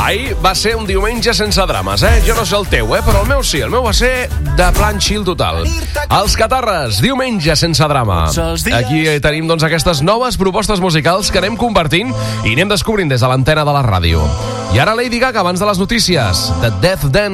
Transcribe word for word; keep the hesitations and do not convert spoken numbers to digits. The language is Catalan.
Ahir va ser un diumenge sense drames, eh? Jo no sé el teu, eh? Però el meu sí, el meu va ser de plan chill total. Els Catarres, diumenge sense drama. Aquí tenim, doncs, aquestes noves propostes musicals que anem compartint i anem descobrint des de l'antena de la ràdio. I ara Lady Gaga, abans de les notícies, The Death Dance.